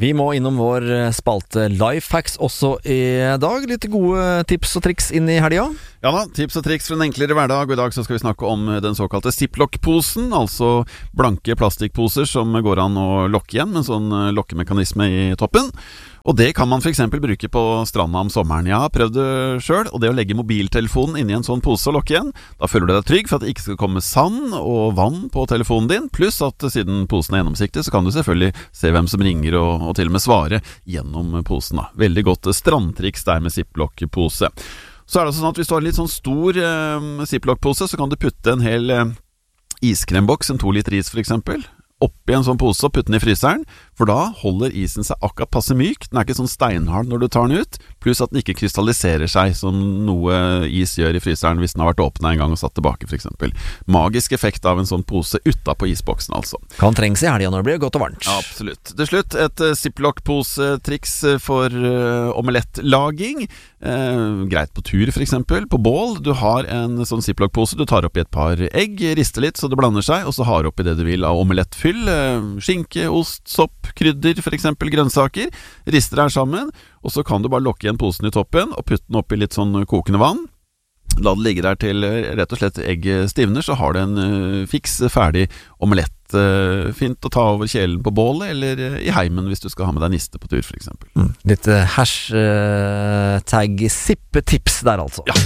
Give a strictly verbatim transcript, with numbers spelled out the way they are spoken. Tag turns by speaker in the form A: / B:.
A: Vi må innom vår spalte Lifehacks også i dag. Litt gode tips og triks inn i helga.
B: Ja da, tips og triks for en enklere hverdag. Og i dag så skal vi snakke om den såkalte Ziploc-posen. Altså blanke plastikkposer som går an å lokke igjen med en sånn lokkemekanisme i toppen. Og det kan man for eksempel bruke på stranda om sommeren. Jeg har prøvd det selv, og det å legge mobiltelefonen inni en sånn pose og lokke igjen, da føler du deg trygg for at det ikke skal komme sand og vann på telefonen din, pluss at siden posen er gjennomsiktig, så kan du selvfølgelig se hvem som ringer og, og til og med svare gjennom posen da. Veldig godt strandtriks der med Ziploc-pose. Så er det sånn at hvis du har en litt sånn stor eh, Ziploc-pose, så kan du putte en hel eh, iskremboks, en to liter is for eksempel, oppi en sånn pose og putte den i fryseren, for da holder isen seg akkurat passe myk. Den er ikke sånn steinhard når du tar den ut, pluss at den ikke krystalliserer seg som noe is gjør i fryseren hvis den har vært åpnet en gang og satt tilbake for eksempel. Magisk effekt av en sånn pose utenpå isboksen altså.
A: Kan trengs i helgen når det blir godt og varmt.
B: Ja, absolutt. Til slutt, et uh, Ziploc-pose-triks for uh, omelettlaging. Uh, greit på tur for eksempel, på bål. Du har en sånn Ziploc-pose, du tar oppi et par egg, rister litt så det blander seg, og så har oppi det du vil av omelettfyll. Skinke, ost, sopp, krydder, for eksempel grønnsaker. Rister det her sammen, og så kan du bare lokke igjen posen i toppen og putte den opp i litt sånn kokende vann. La det ligge der til rett og slett egget stivner, så har du en uh, fiks, ferdig omelett. Uh, fint å ta over kjelen på bålet, eller uh, i heimen hvis du skal ha med deg niste på tur, for eksempel.
A: Mm. Litt uh, hashtag sippetips der altså.
B: Ja.